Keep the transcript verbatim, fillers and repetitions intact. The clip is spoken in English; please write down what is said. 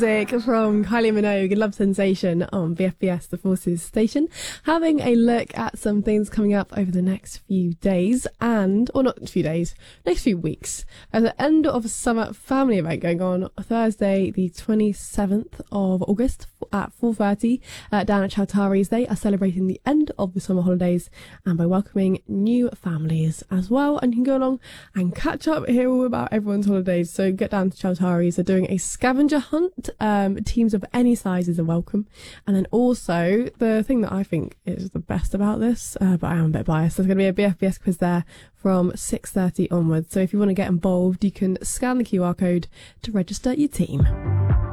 music from Kylie Minogue and Love Sensation on B F B S, the Forces station. Having a look at some things coming up over the next few days and, or not a few days, next few weeks. At the end of a summer family event going on Thursday, the twenty-seventh of August at four thirty uh, down at Chowtaris. They are celebrating the end of the summer holidays and by welcoming new families as well. And you can go along and catch up, hear all about everyone's holidays. So get down to Chowtaris. They're doing a scavenger hunt. Um, teams of any sizes are welcome. And then also the thing that I think is the best about this, uh, but I am a bit biased, there's going to be a B F B S quiz there from six thirty onwards. So if you want to get involved, you can scan the Q R code to register your team.